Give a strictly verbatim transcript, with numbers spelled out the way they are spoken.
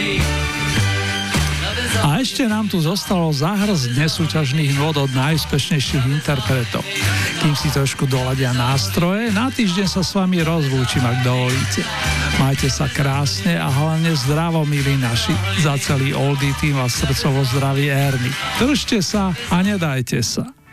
A ešte nám tu zostalo záhrzť nesúťažných nôd od najúspešnejších interpretov. Kým si trošku doladia nástroje, na týždeň sa s vami rozlúčim, ak dovolíte. Majte sa krásne a hlavne zdravo, milí naši. Za celý Oldie tým a srdcovo zdravý Ernie. Držte sa a nedajte sa.